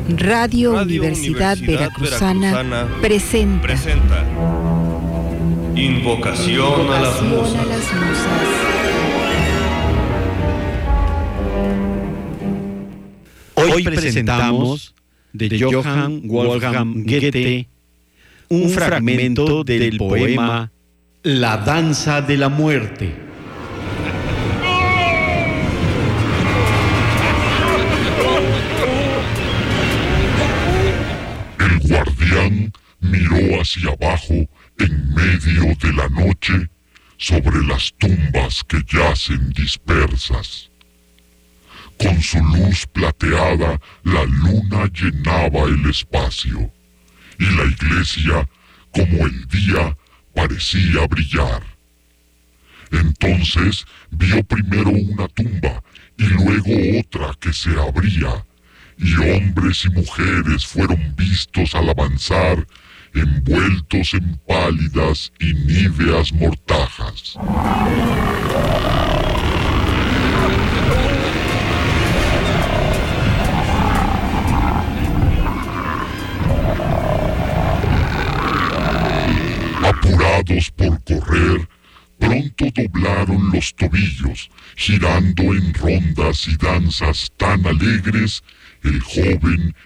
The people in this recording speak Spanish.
Radio Universidad Veracruzana presenta Invocación a las Musas. Hoy presentamos de Johann Wolfgang Goethe un fragmento del poema La danza de la muerte. El guardián miró hacia abajo en medio de la noche sobre las tumbas que yacen dispersas. Con su luz plateada la luna llenaba el espacio y la iglesia, como el día, parecía brillar. Entonces vio primero una tumba y luego otra que se abría, y hombres y mujeres fueron vistos al avanzar, envueltos en pálidas y níveas mortajas. Apurados por correr, pronto doblaron los tobillos, girando en rondas y danzas tan alegres, el joven